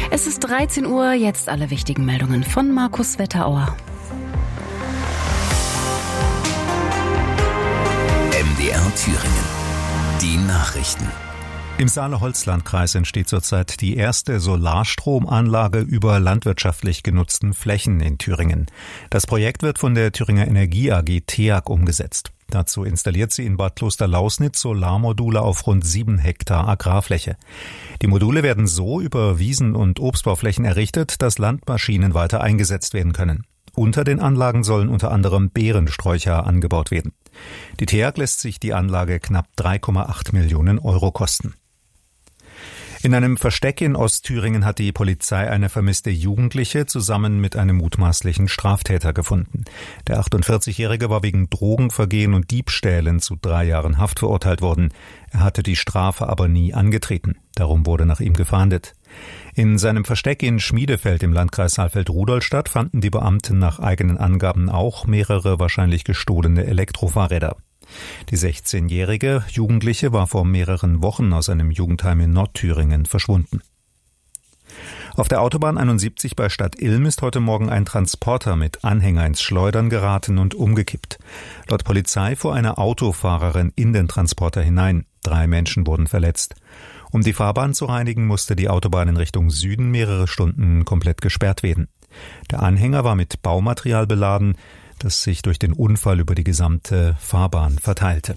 Es ist 13 Uhr, jetzt alle wichtigen Meldungen von Markus Wetterauer. MDR Thüringen. Die Nachrichten. Im Saale-Holzland-Kreis entsteht zurzeit die erste Solarstromanlage über landwirtschaftlich genutzten Flächen in Thüringen. Das Projekt wird von der Thüringer Energie AG TEAG umgesetzt. Dazu installiert sie in Bad Klosterlausnitz Solarmodule auf rund 7 Hektar Agrarfläche. Die Module werden so über Wiesen- und Obstbauflächen errichtet, dass Landmaschinen weiter eingesetzt werden können. Unter den Anlagen sollen unter anderem Beerensträucher angebaut werden. Die TEAG lässt sich die Anlage knapp 3,8 Millionen Euro kosten. In einem Versteck in Ostthüringen hat die Polizei eine vermisste Jugendliche zusammen mit einem mutmaßlichen Straftäter gefunden. Der 48-Jährige war wegen Drogenvergehen und Diebstählen zu 3 Jahren Haft verurteilt worden. Er hatte die Strafe aber nie angetreten. Darum wurde nach ihm gefahndet. In seinem Versteck in Schmiedefeld im Landkreis Saalfeld-Rudolstadt fanden die Beamten nach eigenen Angaben auch mehrere wahrscheinlich gestohlene Elektrofahrräder. Die 16-jährige Jugendliche war vor mehreren Wochen aus einem Jugendheim in Nordthüringen verschwunden. Auf der Autobahn 71 bei Stadtilm ist heute Morgen ein Transporter mit Anhänger ins Schleudern geraten und umgekippt. Laut Polizei fuhr eine Autofahrerin in den Transporter hinein. 3 Menschen wurden verletzt. Um die Fahrbahn zu reinigen, musste die Autobahn in Richtung Süden mehrere Stunden komplett gesperrt werden. Der Anhänger war mit Baumaterial beladen, das sich durch den Unfall über die gesamte Fahrbahn verteilte.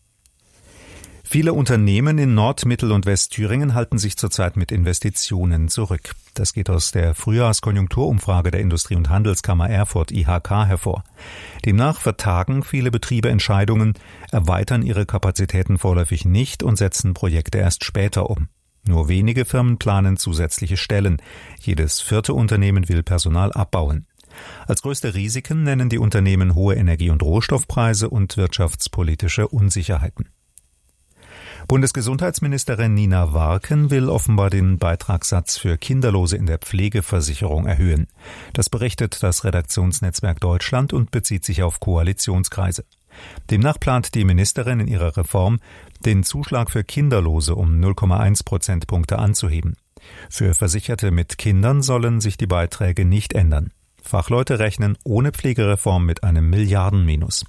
Viele Unternehmen in Nord-, Mittel- und Westthüringen halten sich zurzeit mit Investitionen zurück. Das geht aus der Frühjahrskonjunkturumfrage der Industrie- und Handelskammer Erfurt IHK hervor. Demnach vertagen viele Betriebe Entscheidungen, erweitern ihre Kapazitäten vorläufig nicht und setzen Projekte erst später um. Nur wenige Firmen planen zusätzliche Stellen. Jedes 4. Unternehmen will Personal abbauen. Als größte Risiken nennen die Unternehmen hohe Energie- und Rohstoffpreise und wirtschaftspolitische Unsicherheiten. Bundesgesundheitsministerin Nina Warken will offenbar den Beitragssatz für Kinderlose in der Pflegeversicherung erhöhen. Das berichtet das Redaktionsnetzwerk Deutschland und bezieht sich auf Koalitionskreise. Demnach plant die Ministerin in ihrer Reform, den Zuschlag für Kinderlose um 0,1 Prozentpunkte anzuheben. Für Versicherte mit Kindern sollen sich die Beiträge nicht ändern. Fachleute rechnen ohne Pflegereform mit einem Milliardenminus.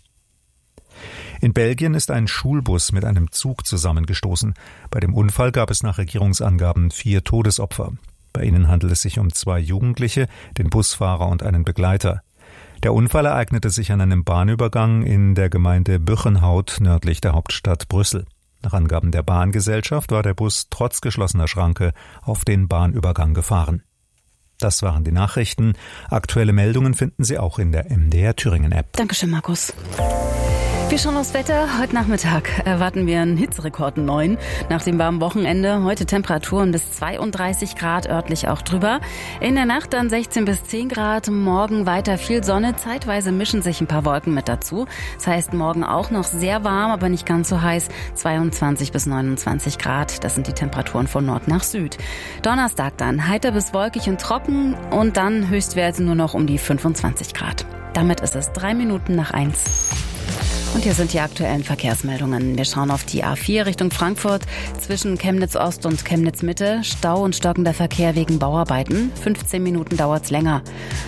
In Belgien ist ein Schulbus mit einem Zug zusammengestoßen. Bei dem Unfall gab es nach Regierungsangaben 4 Todesopfer. Bei ihnen handelt es sich um 2 Jugendliche, den Busfahrer und einen Begleiter. Der Unfall ereignete sich an einem Bahnübergang in der Gemeinde Büchenhout nördlich der Hauptstadt Brüssel. Nach Angaben der Bahngesellschaft war der Bus trotz geschlossener Schranke auf den Bahnübergang gefahren. Das waren die Nachrichten. Aktuelle Meldungen finden Sie auch in der MDR Thüringen App. Dankeschön, Markus. Wir schauen aufs Wetter. Heute Nachmittag erwarten wir einen Hitzerekord 9. Nach dem warmen Wochenende heute Temperaturen bis 32 Grad, örtlich auch drüber. In der Nacht dann 16 bis 10 Grad. Morgen weiter viel Sonne. Zeitweise mischen sich ein paar Wolken mit dazu. Das heißt, morgen auch noch sehr warm, aber nicht ganz so heiß. 22 bis 29 Grad. Das sind die Temperaturen von Nord nach Süd. Donnerstag dann heiter bis wolkig und trocken und dann Höchstwerte nur noch um die 25 Grad. Damit ist es 3 Minuten nach 1. Und hier sind die aktuellen Verkehrsmeldungen. Wir schauen auf die A4 Richtung Frankfurt zwischen Chemnitz Ost und Chemnitz Mitte. Stau und stockender Verkehr wegen Bauarbeiten. 15 Minuten dauert's länger.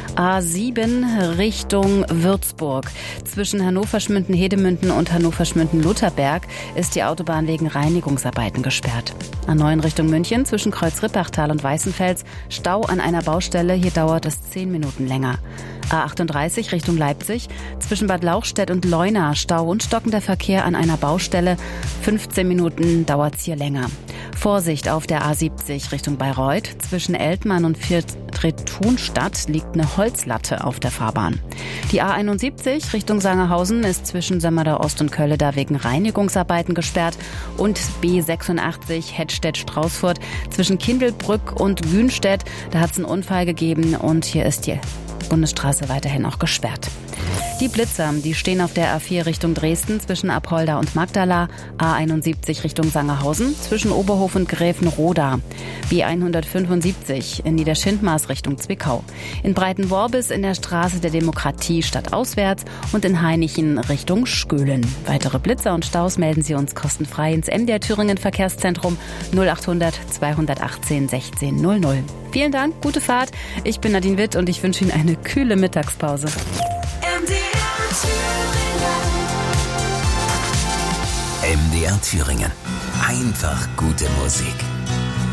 A7 Richtung Würzburg. Zwischen Hannover-Schmünden-Hedemünden und Hannover-Schmünden-Lutherberg ist die Autobahn wegen Reinigungsarbeiten gesperrt. A9 Richtung München zwischen Kreuz-Rippachtal und Weißenfels. Stau an einer Baustelle. Hier dauert es 10 Minuten länger. A38 Richtung Leipzig. Zwischen Bad Lauchstädt und Leuna Stau und stockender Verkehr an einer Baustelle. 15 Minuten dauert's hier länger. Vorsicht auf der A70 Richtung Bayreuth. Zwischen Eltmann und Viertretunstadt liegt eine Holzlatte auf der Fahrbahn. Die A71 Richtung Sangerhausen ist zwischen Sömmerda Ost und Kölleda wegen Reinigungsarbeiten gesperrt. Und B86 Hettstedt-Straußfurt zwischen Kindelbrück und Günstedt. Da hat es einen Unfall gegeben und hier ist die Bundesstraße weiterhin auch gesperrt. Die Blitzer, die stehen auf der A4 Richtung Dresden zwischen Apolda und Magdala, A71 Richtung Sangerhausen zwischen Oberhof und Gräfenroda, B175 in Niederschindmaß Richtung Zwickau, in Breitenworbis in der Straße der Demokratie stadtauswärts und in Hainichen Richtung Schkölen. Weitere Blitzer und Staus melden Sie uns kostenfrei ins MDR Thüringen Verkehrszentrum 0800 218 16 00. Vielen Dank, gute Fahrt. Ich bin Nadine Witt und ich wünsche Ihnen eine kühle Mittagspause. MDR Thüringen. Einfach gute Musik.